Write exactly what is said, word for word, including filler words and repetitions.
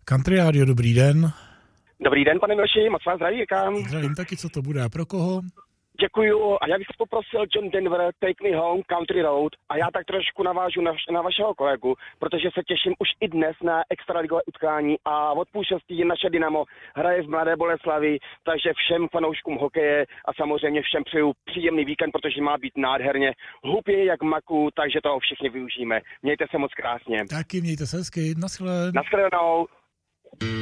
Country Radio, dobrý den. Dobrý den, pane Milši, moc vás zdraví, říkám. Zdravím taky, co to bude a pro koho? Děkuju a já bych poprosil John Denver, Take Me Home, Country Road a já tak trošku navážu na, na vašeho kolegu, protože se těším už i dnes na extraligové utkání a od půl šestí naše Dynamo hraje v Mladé Boleslavi, takže všem fanouškům hokeje a samozřejmě všem přeju příjemný víkend, protože má být nádherně hupě jak maku, takže toho všichni využijeme. Mějte se moc krásně. Taky mějte se hezky, naschle. Naschledanou.